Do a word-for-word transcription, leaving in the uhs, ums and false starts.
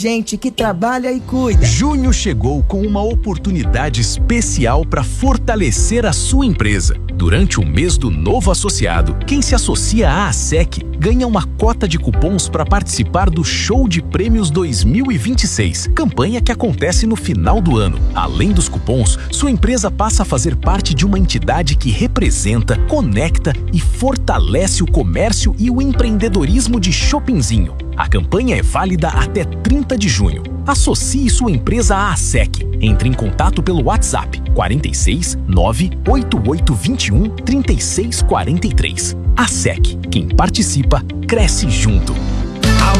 Gente que trabalha e cuida. Junho chegou com uma oportunidade especial para fortalecer a sua empresa. Durante o mês do novo associado, quem se associa à ASEC ganha uma cota de cupons para participar do Show de Prêmios dois mil e vinte e seis, campanha que acontece no final do ano. Além dos cupons, sua empresa passa a fazer parte de uma entidade que representa, conecta e fortalece o comércio e o empreendedorismo de Shoppingzinho. A campanha é válida até trinta de junho. Associe sua empresa à ASEC. Entre em contato pelo WhatsApp quarenta e seis, nove oito oito dois um, trinta e seis quarenta e três. ASEC. Quem participa, cresce junto.